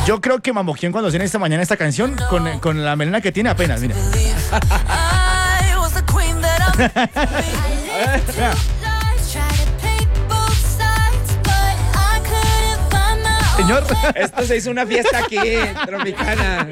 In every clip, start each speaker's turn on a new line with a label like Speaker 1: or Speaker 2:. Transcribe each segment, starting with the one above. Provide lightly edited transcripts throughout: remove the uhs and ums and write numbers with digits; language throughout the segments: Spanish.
Speaker 1: Yo creo que Mamboquín cuando hacen esta mañana esta canción, con la melena que tiene apenas, mira. Señor.
Speaker 2: Esto se hizo una fiesta aquí, Tropicana.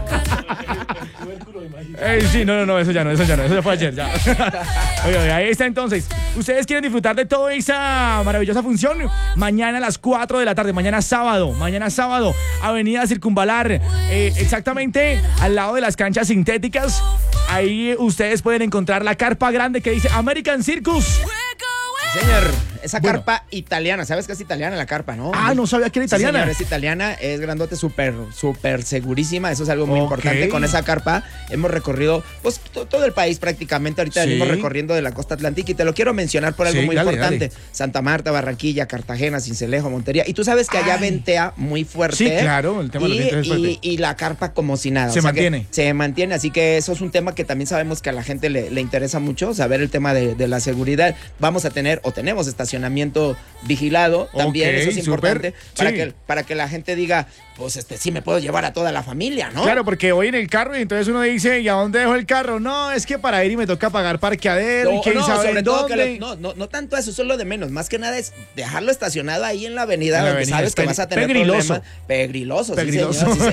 Speaker 1: Sí, no, eso ya fue ayer, ya. Oye, ahí está entonces. ¿Ustedes quieren disfrutar de toda esa maravillosa función? Mañana a las 4 de la tarde, mañana sábado, Avenida Circunvalar, exactamente al lado de las canchas sintéticas. Ahí ustedes pueden encontrar la carpa grande que dice American Circus.
Speaker 2: Señor, esa carpa italiana, ¿sabes que es italiana la carpa, no?
Speaker 1: Ah, no sabía que era italiana.
Speaker 2: Sí, señor, es italiana, es grandote, súper segurísima, eso es algo muy importante. Con esa carpa hemos recorrido, pues, todo el país prácticamente, ahorita venimos recorriendo de la costa atlántica y te lo quiero mencionar por algo muy importante. Dale. Santa Marta, Barranquilla, Cartagena, Sincelejo, Montería, y tú sabes que allá ventea muy fuerte.
Speaker 1: Sí, claro, el tema de los vientos es fuerte.
Speaker 2: Y la carpa como si nada.
Speaker 1: Se mantiene.
Speaker 2: Se mantiene, así que eso es un tema que también sabemos que a la gente le interesa mucho, saber el tema de la seguridad. Vamos a tener o tenemos estacionamiento vigilado también, eso es importante para que la gente diga, pues sí me puedo llevar a toda la familia, ¿no?
Speaker 1: Claro, porque voy en el carro y entonces uno dice, ¿y a dónde dejo el carro? No, es que para ir y me toca pagar parqueadero y quién sabe sobre dónde.
Speaker 2: No tanto eso, lo de menos, más que nada es dejarlo estacionado ahí en la avenida donde sabes que vas a tener problemas. Pegriloso.
Speaker 1: Sí, señor.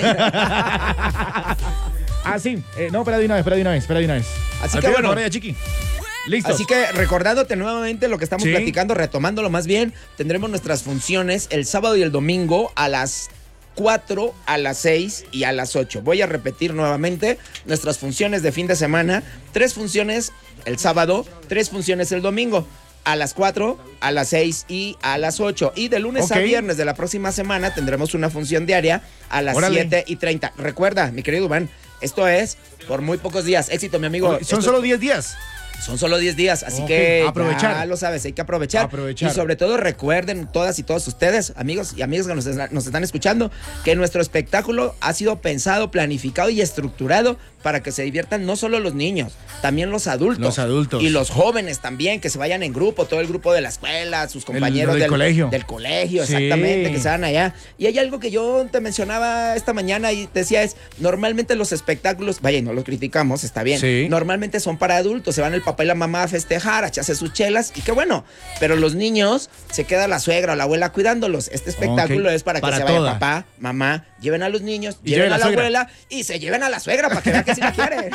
Speaker 1: Sí. No, espera de una vez.
Speaker 2: Así que bueno.
Speaker 1: Chiqui. Listo.
Speaker 2: Así que recordándote nuevamente lo que estamos platicando, retomándolo más bien, tendremos nuestras funciones el sábado y el domingo a las 4, a las 6 y a las 8. Voy a repetir nuevamente nuestras funciones de fin de semana. 3 funciones el sábado, 3 funciones el domingo. A las 4, a las 6 y a las 8. Y de lunes a viernes de la próxima semana tendremos una función diaria a las 7:30. Recuerda, mi querido Iván, esto es por muy pocos días. Éxito, mi amigo.
Speaker 1: Son solo 10 días.
Speaker 2: Son solo 10 días, así que
Speaker 1: aprovechar.
Speaker 2: Ya lo sabes, hay que aprovechar. Y sobre todo recuerden todas y todos ustedes, amigos y amigas que nos están escuchando, que nuestro espectáculo ha sido pensado, planificado y estructurado para que se diviertan no solo los niños, también los adultos.
Speaker 1: Los adultos.
Speaker 2: Y los jóvenes también, que se vayan en grupo, todo el grupo de la escuela, sus compañeros del colegio. Del colegio, exactamente, que se van allá. Y hay algo que yo te mencionaba esta mañana y te decía normalmente los espectáculos, vaya, y no los criticamos, está bien, normalmente son para adultos, se van el papá y la mamá a festejar, a echarse sus chelas, y qué bueno, pero los niños, se queda la suegra o la abuela cuidándolos. Este espectáculo es para que se vaya papá, mamá, lleven a los niños, lleven a la abuela y se lleven a la suegra para que vean que sí la quiere.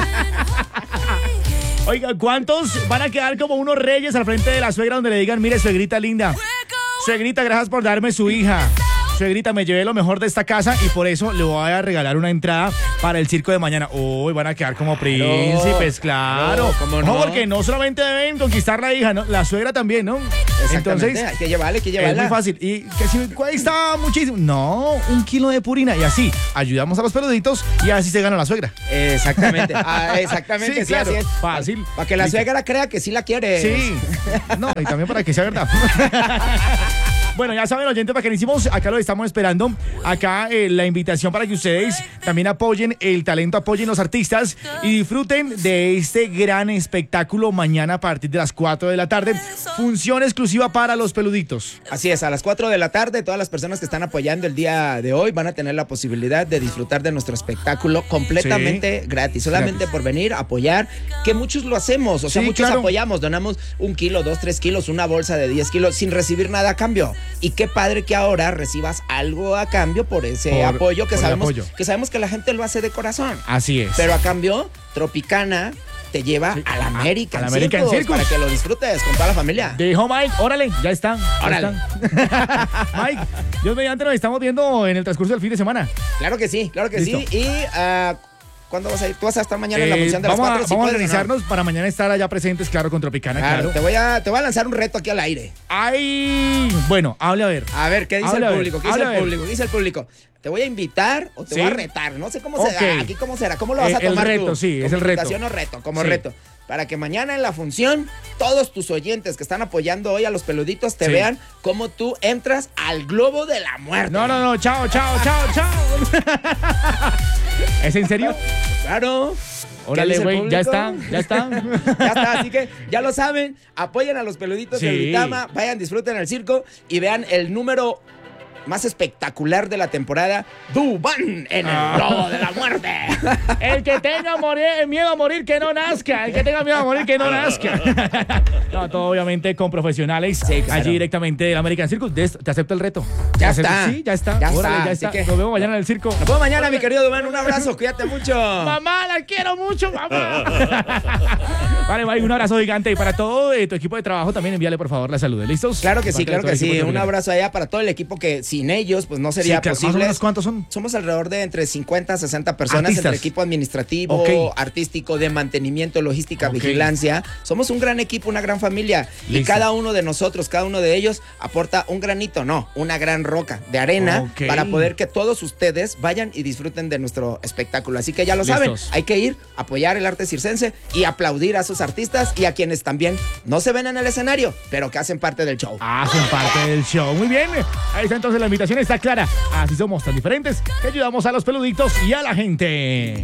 Speaker 1: Oiga, ¿cuántos van a quedar como unos reyes al frente de la suegra donde le digan, mire, suegrita linda, suegrita, gracias por darme su hija? Suegrita, me llevé lo mejor de esta casa y por eso le voy a regalar una entrada para el circo de mañana. Uy, van a quedar como príncipes, claro. ¿Cómo no? Porque no solamente deben conquistar la hija, ¿no? La suegra también, ¿no? Entonces,
Speaker 2: hay que llevarle,
Speaker 1: Es muy fácil. Y que si cuesta muchísimo. No, 1 kilo de purina. Y así, ayudamos a los peluditos y así se gana la suegra.
Speaker 2: Exactamente. Exactamente,
Speaker 1: sí, claro.
Speaker 2: Así es.
Speaker 1: Fácil.
Speaker 2: Para que la suegra crea que sí la quiere.
Speaker 1: Sí. No, y también para que sea verdad. Bueno, ya saben, oyentes, para que hicimos, acá lo estamos esperando. Acá la invitación para que ustedes también apoyen el talento, apoyen los artistas y disfruten de este gran espectáculo mañana a partir de las 4 de la tarde. Función exclusiva para los peluditos.
Speaker 2: Así es, a las 4 de la tarde, todas las personas que están apoyando el día de hoy van a tener la posibilidad de disfrutar de nuestro espectáculo completamente gratis. Solamente por venir a apoyar, que muchos lo hacemos. O sea, muchos apoyamos, donamos 1 kilo, 2, 3 kilos, una bolsa de 10 kilos sin recibir nada a cambio. Y qué padre que ahora recibas algo a cambio por ese apoyo que sabemos que la gente lo hace de corazón.
Speaker 1: Así es.
Speaker 2: Pero a cambio, Tropicana te lleva a la American Circus para que lo disfrutes con toda la familia.
Speaker 1: Dijo Mike, órale, ya están. Mike, Dios mediante, nos estamos viendo en el transcurso del fin de semana.
Speaker 2: Claro que sí. Y ¿cuándo vas a ir? ¿Tú vas a estar mañana en la función de las 4?
Speaker 1: Vamos a organizarnos para mañana estar allá presentes, claro, con Tropicana, claro.
Speaker 2: Te voy a lanzar un reto aquí al aire.
Speaker 1: ¡Ay! Bueno, hable a ver.
Speaker 2: A ver, ¿qué dice el público? ¿Qué dice el público? ¿Te voy a invitar o te voy a retar? No sé cómo será. Aquí cómo será. ¿Cómo lo vas a tomar
Speaker 1: el reto,
Speaker 2: tú?
Speaker 1: Sí, es el reto.
Speaker 2: Invitación o reto, como reto. Para que mañana en la función todos tus oyentes que están apoyando hoy a los peluditos te vean cómo tú entras al globo de la muerte.
Speaker 1: No, chao. ¿Es en serio?
Speaker 2: Claro.
Speaker 1: Órale, güey, ya está.
Speaker 2: Ya está, así que ya lo saben, apoyen a los peluditos de Duitama, vayan, disfruten el circo y vean el número más espectacular de la temporada, Dubán en el Lobo de la Muerte.
Speaker 1: El que tenga miedo a morir, que no nazca. El que tenga miedo a morir, que no nazca. No, todo obviamente con profesionales.
Speaker 2: Sí, claro.
Speaker 1: Allí directamente del American Circus. Te acepto el reto.
Speaker 2: Ya está.
Speaker 1: Sí, ya está.
Speaker 2: Ya
Speaker 1: Órale,
Speaker 2: está.
Speaker 1: ya está.
Speaker 2: Que...
Speaker 1: Nos vemos mañana en el circo.
Speaker 2: Nos vemos mañana, mi querido Dubán. Un abrazo, cuídate mucho.
Speaker 1: Mamá, la quiero mucho, mamá. Vale, bye, un abrazo gigante. Y para todo tu equipo de trabajo también envíale por favor la salud. ¿Listos?
Speaker 2: Claro que sí, claro que sí. Un
Speaker 1: abrazo
Speaker 2: abrazo allá para todo el equipo que sin ellos pues no sería posible.
Speaker 1: ¿Más o menos cuántos son?
Speaker 2: Somos alrededor de entre 50 a 60 personas.
Speaker 1: Artistas.
Speaker 2: Entre equipo administrativo, artístico, de mantenimiento, logística, vigilancia. Somos un gran equipo, una gran familia.
Speaker 1: Listo.
Speaker 2: Y cada uno de nosotros, cada uno de ellos aporta un granito, no, una gran roca de arena para poder que todos ustedes vayan y disfruten de nuestro espectáculo. Así que ya lo saben, hay que ir, apoyar el arte circense y aplaudir a sus artistas y a quienes también no se ven en el escenario, pero que hacen parte del show.
Speaker 1: Hacen parte del show. Muy bien. Ahí está entonces la invitación, está clara. Así somos tan diferentes que ayudamos a los peluditos y a la gente.